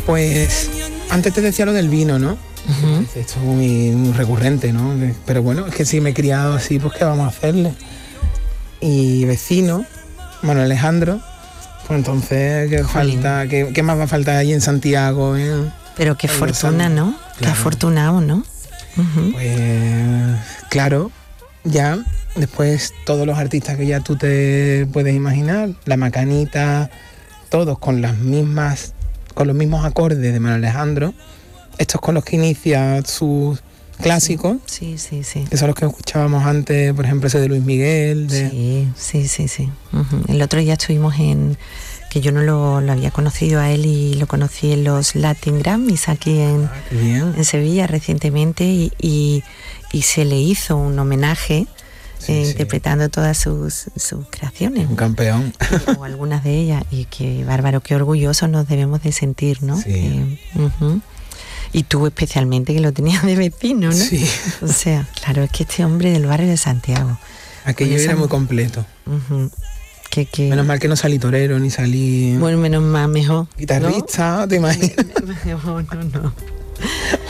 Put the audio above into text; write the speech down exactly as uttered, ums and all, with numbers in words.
Pues antes te decía lo del vino, ¿no? Uh-huh. Esto es muy, muy recurrente, ¿no? Pero bueno, es que si me he criado así, pues ¿qué vamos a hacerle? Y vecino, Manuel Alejandro, pues entonces, ¿qué, falta, qué, ¿qué más va a faltar ahí en Santiago? En, Pero qué fortuna, ¿no? Claro. Qué afortunado, ¿no? Uh-huh. Pues claro, ya después todos los artistas que ya tú te puedes imaginar, La Macanita, todos con las mismas, con los mismos acordes de Manuel Alejandro, estos con los que inicia sus clásicos, sí, sí, sí, que son los que escuchábamos antes, por ejemplo ese de Luis Miguel. De... Sí, sí, sí, sí. Uh-huh. El otro día estuvimos en, que yo no lo, lo había conocido a él y lo conocí en los Latin Grammys aquí en, ah, qué bien. en Sevilla recientemente y, y, y se le hizo un homenaje. Sí, eh, sí. Interpretando todas sus, sus creaciones. Un campeón. O algunas de ellas. Y qué bárbaro, qué orgullosos nos debemos de sentir, ¿no? Sí. Eh, uh-huh. Y tú especialmente, que lo tenías de vecino, ¿no? Sí. O sea, claro, es que este hombre del barrio de Santiago. Aquello era muy completo. Uh-huh. Que, que... Menos mal que no salí torero, ni salí... Bueno, menos mal, mejor. Guitarrista, ¿no? ¿te imaginas? Mejor, no, no.